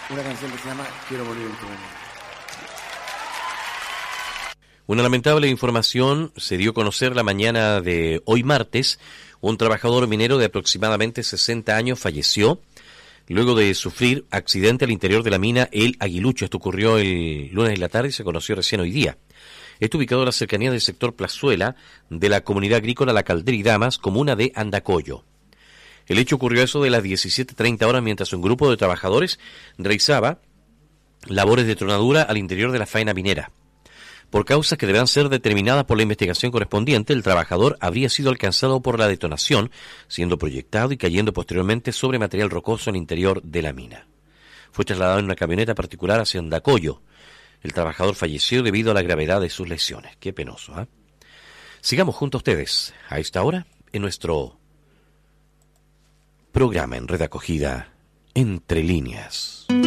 una canción que se llama Quiero morir en tu memoria. Una lamentable información se dio a conocer la mañana de hoy martes. Un trabajador minero de aproximadamente 60 años falleció luego de sufrir accidente al interior de la mina El Aguilucho. Esto ocurrió el lunes en la tarde y se conoció recién hoy día. Esto ubicado en la cercanía del sector Plazuela de la comunidad agrícola La Caldera y Damas, comuna de Andacollo. El hecho ocurrió a eso de las 17:30 horas mientras un grupo de trabajadores realizaba labores de tronadura al interior de la faena minera. Por causas que deberán ser determinadas por la investigación correspondiente, el trabajador habría sido alcanzado por la detonación, siendo proyectado y cayendo posteriormente sobre material rocoso en el interior de la mina. Fue trasladado en una camioneta particular hacia Andacollo. El trabajador falleció debido a la gravedad de sus lesiones. Qué penoso, ¿eh? Sigamos junto a ustedes a esta hora en nuestro programa en red acogida Entre Líneas.